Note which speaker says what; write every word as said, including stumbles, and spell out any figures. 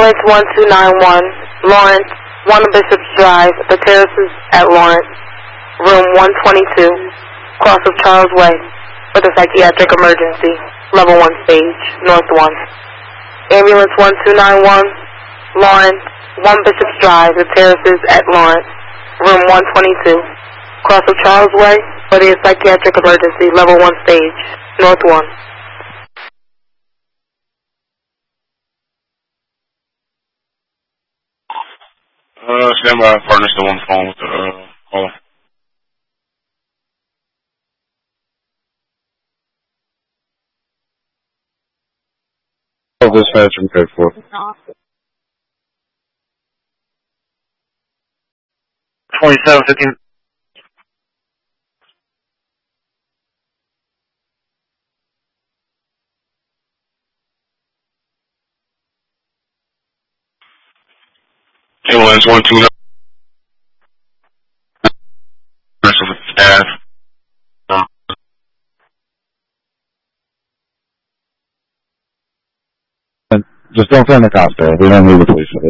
Speaker 1: Ambulance one two nine one, Lawrence, one Bishop's Drive, The Terraces at Lawrence, room one twenty-two, cross of Charles Way, with a psychiatric emergency, level one stage, north one. Ambulance one two nine one, Lawrence, one Bishop's Drive, The Terraces at Lawrence, room one twenty-two, cross of Charles Way, with a psychiatric emergency, level one stage, north one.
Speaker 2: Uh, stand by, partner, still on the phone with the, uh, caller.
Speaker 3: Oh, dispatch from code four.
Speaker 2: twenty-seven fifty. Ambulance one two nine. Rest of the staff. Um,
Speaker 3: Just don't send the cops there. We don't need the police there.